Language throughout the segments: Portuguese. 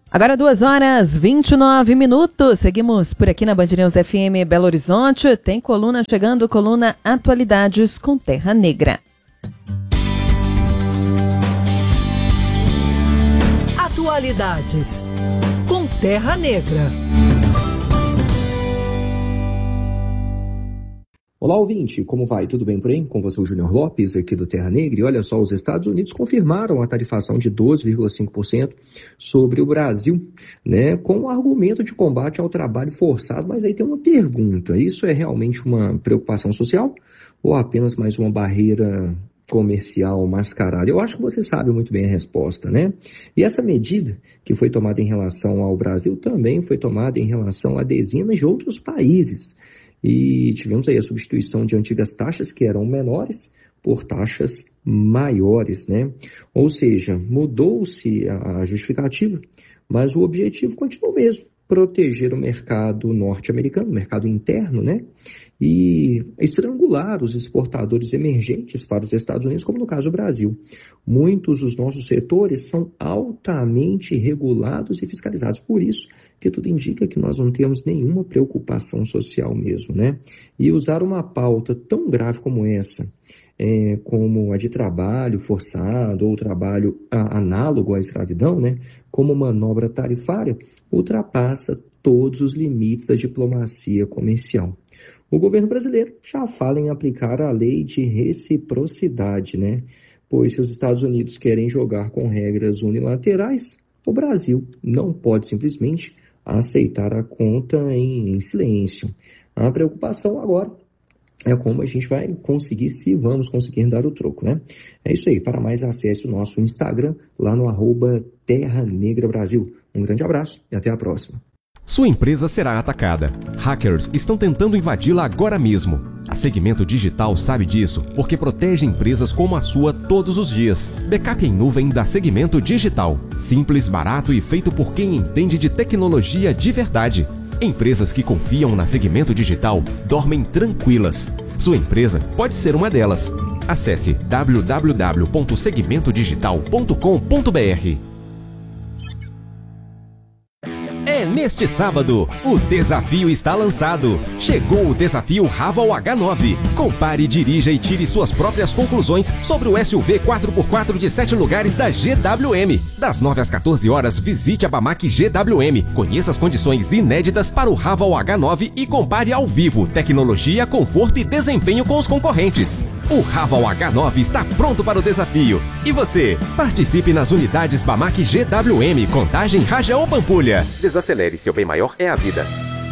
Agora 2h29. Seguimos por aqui na Band News FM Belo Horizonte. Tem coluna chegando, coluna Atualidades com Terra Negra. Atualidades com Terra Negra. Olá, ouvinte, como vai? Tudo bem por aí? Com você, o Júnior Lopes, aqui do Terra Negra. E olha só, os Estados Unidos confirmaram a tarifação de 12,5% sobre o Brasil, né, com o argumento de combate ao trabalho forçado. Mas aí tem uma pergunta: isso é realmente uma preocupação social ou apenas mais uma barreira comercial mascarada? Eu acho que você sabe muito bem a resposta, né? E essa medida que foi tomada em relação ao Brasil também foi tomada em relação a dezenas de outros países. E tivemos aí a substituição de antigas taxas que eram menores por taxas maiores, né? Ou seja, mudou-se a justificativa, mas o objetivo continua o mesmo: proteger o mercado norte-americano, o mercado interno, né? E estrangular os exportadores emergentes para os Estados Unidos, como no caso do Brasil. Muitos dos nossos setores são altamente regulados e fiscalizados, por isso que tudo indica que nós não temos nenhuma preocupação social mesmo, né? E usar uma pauta tão grave como essa, como a de trabalho forçado ou trabalho análogo à escravidão, né, como manobra tarifária, ultrapassa todos os limites da diplomacia comercial. O governo brasileiro já fala em aplicar a lei de reciprocidade, né? Pois se os Estados Unidos querem jogar com regras unilaterais, o Brasil não pode simplesmente aceitar a conta em silêncio. A preocupação agora é como a gente vai conseguir, se vamos conseguir dar o troco, né? É isso aí. Para mais, acesse o nosso Instagram lá no @Terra Negra Brasil. Um grande abraço e até a próxima. Sua empresa será atacada. Hackers estão tentando invadi-la agora mesmo. A Segmento Digital sabe disso porque protege empresas como a sua todos os dias. Backup em nuvem da Segmento Digital. Simples, barato e feito por quem entende de tecnologia de verdade. Empresas que confiam na Segmento Digital dormem tranquilas. Sua empresa pode ser uma delas. Acesse www.segmentodigital.com.br. Neste sábado, o desafio está lançado. Chegou o desafio Raval H9. Compare, dirija e tire suas próprias conclusões sobre o SUV 4x4 de 7 lugares da GWM. Das 9 às 14 horas, visite a Bamac GWM. Conheça as condições inéditas para o Raval H9 e compare ao vivo tecnologia, conforto e desempenho com os concorrentes. O Raval H9 está pronto para o desafio. E você? Participe nas unidades Bamac GWM, Contagem, Rajão ou Pampulha. Desacelere, seu bem maior é a vida.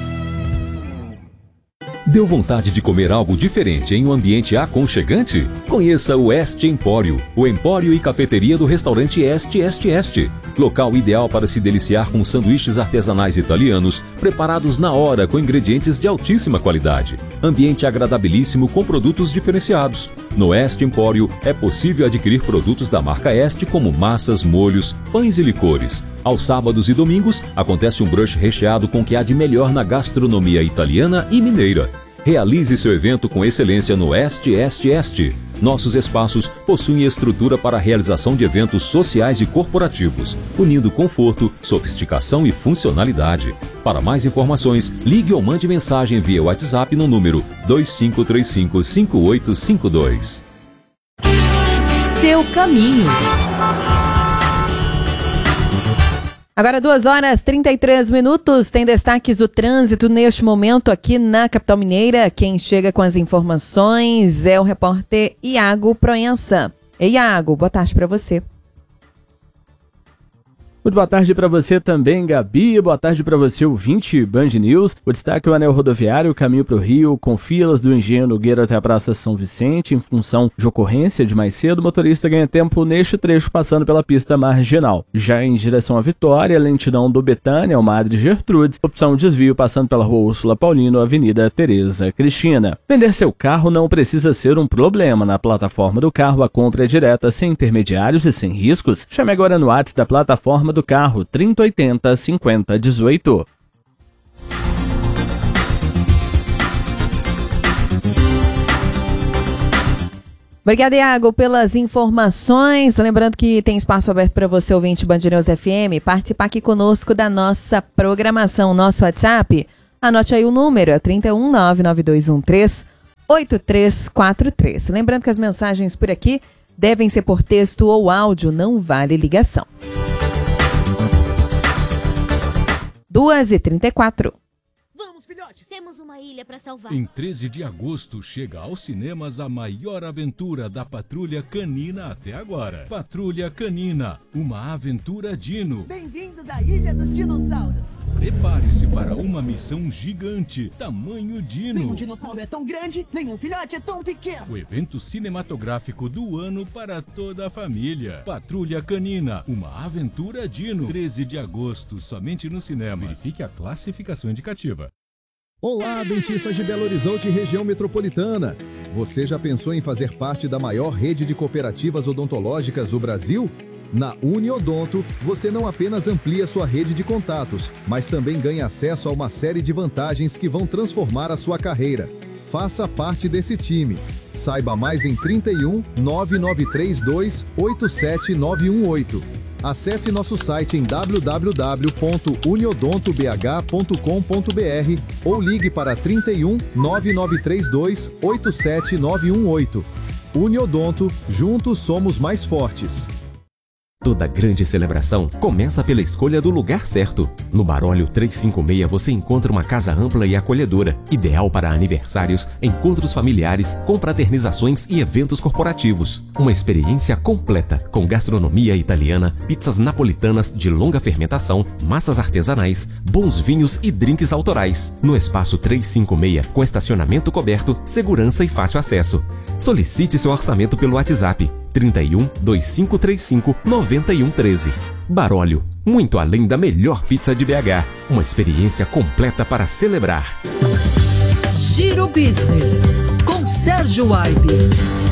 Deu vontade de comer algo diferente em um ambiente aconchegante? Conheça o Este Empório, o empório e cafeteria do restaurante Este. Local ideal para se deliciar com sanduíches artesanais italianos, preparados na hora com ingredientes de altíssima qualidade. Ambiente agradabilíssimo com produtos diferenciados. No Este Empório é possível adquirir produtos da marca Este como massas, molhos, pães e licores. Aos sábados e domingos acontece um brunch recheado com o que há de melhor na gastronomia italiana e mineira. Realize seu evento com excelência no Este. Nossos espaços possuem estrutura para a realização de eventos sociais e corporativos, unindo conforto, sofisticação e funcionalidade. Para mais informações, ligue ou mande mensagem via WhatsApp no número 2535-5852. Seu caminho. Agora 2h33, tem destaques do trânsito neste momento aqui na capital mineira. Quem chega com as informações é o repórter Iago Proença. Ei, Iago, boa tarde para você. Muito boa tarde para você também, Gabi. Boa tarde para você, ouvinte Band News. O destaque é o anel rodoviário, caminho para o Rio, com filas do Engenho Nogueira até a Praça São Vicente. Em função de ocorrência de mais cedo, o motorista ganha tempo neste trecho passando pela pista marginal. Já em direção à Vitória, lentidão do Betânia ao Madre Gertrudes, opção desvio passando pela Rua Úrsula Paulino, Avenida Tereza Cristina. Vender seu carro não precisa ser um problema. Na plataforma do carro, a compra é direta, sem intermediários e sem riscos. Chame agora no WhatsApp da plataforma do carro 3080 5018. Obrigada, Iago, pelas informações. Lembrando que tem espaço aberto para você, ouvinte Band News FM, participar aqui conosco da nossa programação, nosso WhatsApp. Anote aí o número, é 31992138343. Lembrando que as mensagens por aqui devem ser por texto ou áudio, não vale ligação. 2h34. Vamos, filhotes! Temos uma ilha para salvar. Em 13 de agosto chega aos cinemas a maior aventura da Patrulha Canina até agora. Patrulha Canina, uma aventura dino. Bem-vindos à Ilha dos Dinossauros. Prepare-se para uma missão gigante, tamanho dino. Nenhum dinossauro é tão grande, nenhum filhote é tão pequeno. O evento cinematográfico do ano para toda a família. Patrulha Canina, uma aventura dino. 13 de agosto, somente no cinema. Verifique a classificação indicativa. Olá, dentistas de Belo Horizonte e região metropolitana. Você já pensou em fazer parte da maior rede de cooperativas odontológicas do Brasil? Na Uniodonto, você não apenas amplia sua rede de contatos, mas também ganha acesso a uma série de vantagens que vão transformar a sua carreira. Faça parte desse time. Saiba mais em 31 9932 87918. Acesse nosso site em www.uniodontobh.com.br ou ligue para 31 9932 87918. Uniodonto, juntos somos mais fortes. Toda grande celebração começa pela escolha do lugar certo. No Barólio 356 você encontra uma casa ampla e acolhedora, ideal para aniversários, encontros familiares, confraternizações e eventos corporativos. Uma experiência completa, com gastronomia italiana, pizzas napolitanas de longa fermentação, massas artesanais, bons vinhos e drinks autorais. No espaço 356, com estacionamento coberto, segurança e fácil acesso. Solicite seu orçamento pelo WhatsApp 31 2535 9113. Barólio, muito além da melhor pizza de BH. Uma experiência completa para celebrar. Giro Business, com Sérgio Aibe.